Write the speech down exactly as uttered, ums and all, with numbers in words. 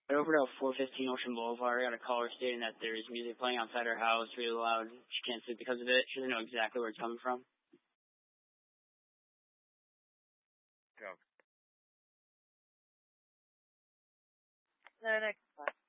Right over to four fifteen Ocean Boulevard, I got a caller stating that there's music playing outside her house really loud. She can't sleep because of it. She doesn't know exactly where it's coming from. Go. The next one.